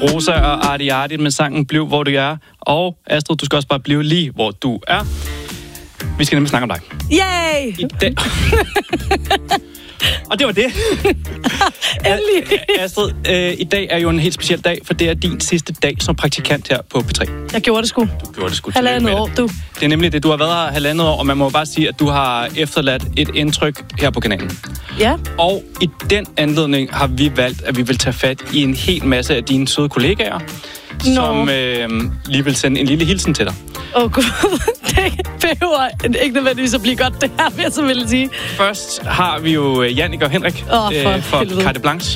Rosa og Arti Arti med sangen Bliv, hvor du er. Og Astrid, du skal også bare blive lige, hvor du er. Vi skal nemlig snakke om dig. Yay! I dag... Og det var det. Endelig. Astrid, i dag er jo en helt speciel dag, for det er din sidste dag som praktikant her på P3. Jeg gjorde det sgu. Du gjorde det sgu. Halvandet år, du. Det er nemlig det. Du har været her 1,5 år, og man må bare sige, at du har efterladt et indtryk her på kanalen. Ja. Og i den anledning har vi valgt, at vi vil tage fat i en hel masse af dine søde kollegaer, som lige vil sende en lille hilsen til dig. Gud, det behøver ikke nødvendigvis at blive godt, det her, vil jeg så ville sige. Først har vi jo Jannik og Henrik fra Carte Blanche.